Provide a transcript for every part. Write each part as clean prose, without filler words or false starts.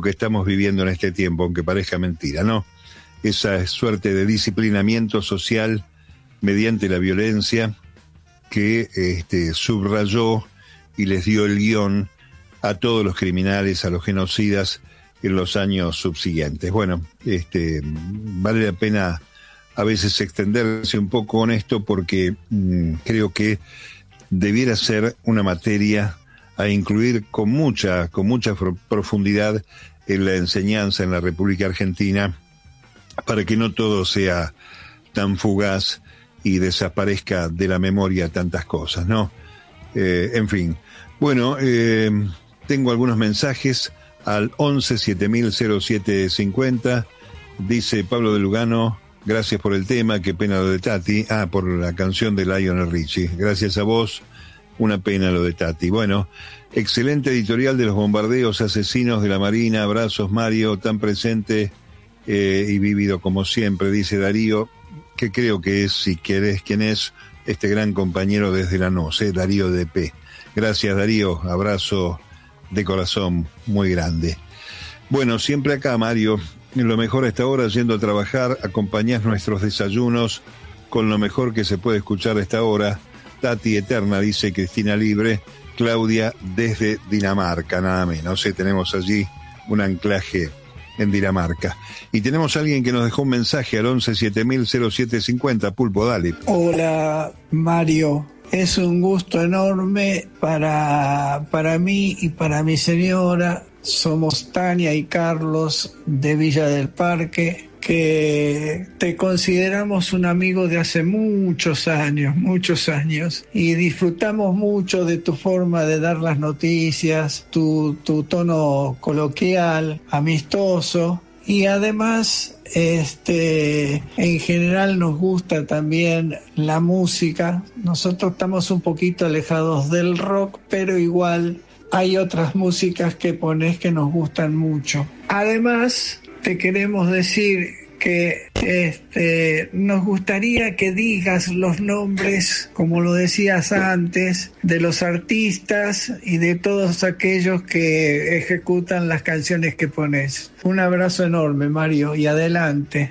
que estamos viviendo en este tiempo, aunque parezca mentira, ¿no? Esa suerte de disciplinamiento social mediante la violencia que subrayó y les dio el guión a todos los criminales, a los genocidas en los años subsiguientes. Bueno, vale la pena a veces extenderse un poco con esto porque creo que debiera ser una materia a incluir con mucha profundidad en la enseñanza en la República Argentina, para que no todo sea tan fugaz y desaparezca de la memoria tantas cosas, ¿no? En fin. Bueno, tengo algunos mensajes al 11-7000-0750. Dice Pablo de Lugano: gracias por el tema, qué pena lo de Tati. Por la canción de Lionel Richie. Gracias a vos, una pena lo de Tati. Bueno, excelente editorial de los bombardeos asesinos de la Marina. Abrazos, Mario, tan presente y vívido como siempre, dice Darío, que creo que es, si querés, quien es este gran compañero desde Lanús, Darío DP. Gracias, Darío, abrazo de corazón muy grande. Bueno, siempre acá, Mario, en lo mejor a esta hora, yendo a trabajar, acompañás nuestros desayunos con lo mejor que se puede escuchar a esta hora. Tati eterna, dice Cristina Libre. Claudia desde Dinamarca, nada menos. Tenemos allí un anclaje en Dinamarca. Y tenemos a alguien que nos dejó un mensaje al 11-7000-0750. Pulpo, dale. Hola, Mario. Es un gusto enorme para mí y para mi señora. Somos Tania y Carlos de Villa del Parque, que te consideramos un amigo de hace muchos años, y disfrutamos mucho de tu forma de dar las noticias, tu tono coloquial, amistoso, y además en general nos gusta también la música. Nosotros estamos un poquito alejados del rock, pero igual hay otras músicas que pones que nos gustan mucho. Además, te queremos decir que nos gustaría que digas los nombres, como lo decías antes, de los artistas y de todos aquellos que ejecutan las canciones que pones. Un abrazo enorme, Mario, y adelante.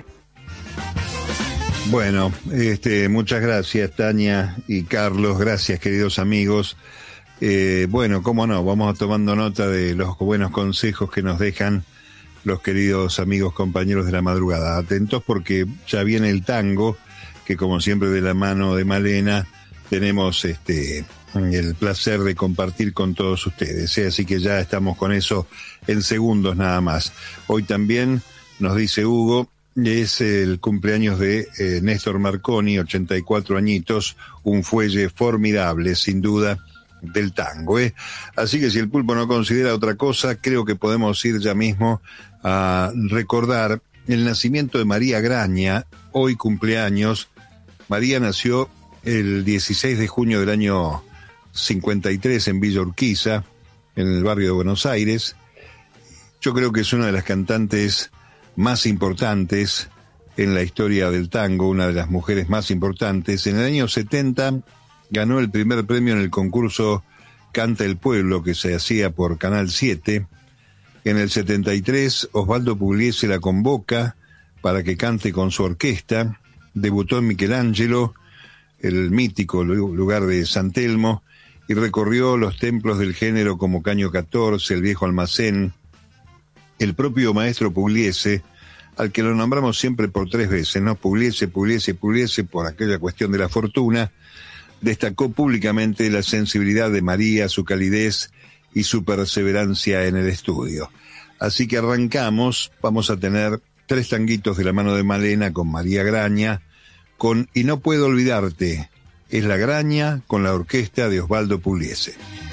Bueno, muchas gracias, Tania y Carlos. Gracias, queridos amigos. Bueno, cómo no, vamos tomando nota de los buenos consejos que nos dejan los queridos amigos compañeros de la madrugada. Atentos porque ya viene el tango, que como siempre de la mano de Malena tenemos el placer de compartir con todos ustedes, así que ya estamos con eso en segundos nada más. Hoy también nos dice Hugo, es el cumpleaños de Néstor Marconi, 84 añitos, un fuelle formidable, sin duda, del tango, Así que si el Pulpo no considera otra cosa, creo que podemos ir ya mismo a recordar el nacimiento de María Graña, hoy cumpleaños. María nació el 16 de junio del año 53 en Villa Urquiza, en el barrio de Buenos Aires. Yo creo que es una de las cantantes más importantes en la historia del tango, una de las mujeres más importantes. En el año 70 ganó el primer premio en el concurso Canta el Pueblo, que se hacía por Canal 7. En el 73, Osvaldo Pugliese la convoca para que cante con su orquesta. Debutó en Michelangelo, el mítico lugar de San Telmo, y recorrió los templos del género como Caño 14, el Viejo Almacén. El propio maestro Pugliese, al que lo nombramos siempre por 3 veces, ¿no? Pugliese, por aquella cuestión de la fortuna, destacó públicamente la sensibilidad de María, su calidez y su perseverancia en el estudio. Así que arrancamos, vamos a tener 3 tanguitos de la mano de Malena con María Graña, con Y no puedo olvidarte, es la Graña con la orquesta de Osvaldo Pugliese.